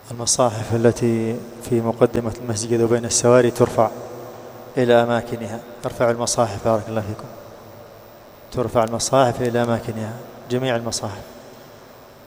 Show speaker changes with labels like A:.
A: المصاحف التي في مقدمة المسجد وبين السواري ترفع إلى أماكنها. ارفعوا المصاحف بارك الله فيكم. ترفع المصاحف إلى أماكنها، جميع المصاحف.